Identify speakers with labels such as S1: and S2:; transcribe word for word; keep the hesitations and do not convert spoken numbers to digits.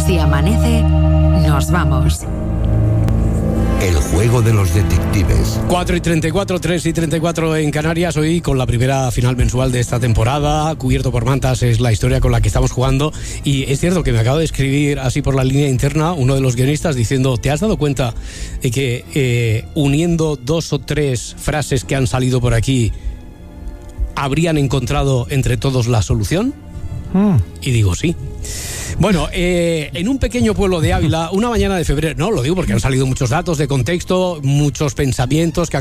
S1: Si amanece, nos vamos.
S2: El juego de los detectives.
S3: cuatro y treinta y cuatro, tres y treinta y cuatro en Canarias, hoy con la primera final mensual de esta temporada. Cubierto por mantas es la historia con la que estamos jugando. Y es cierto que me acabo de escribir así por la línea interna uno de los guionistas diciendo: ¿te has dado cuenta de que eh, uniendo dos o tres frases que han salido por aquí habrían encontrado entre todos la solución? Mm. Y digo, sí. Bueno, eh, en un pequeño pueblo de Ávila, una mañana de febrero, no, lo digo porque han salido muchos datos de contexto, muchos pensamientos que